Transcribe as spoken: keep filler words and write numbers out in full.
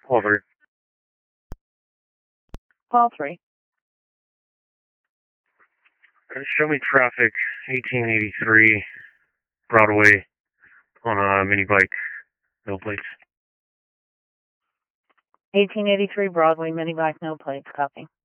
Over. Call three. Show me traffic, eighteen eighty-three Broadway, on a mini bike, no plates. eighteen eighty-three Broadway, mini bike, no plates, copy.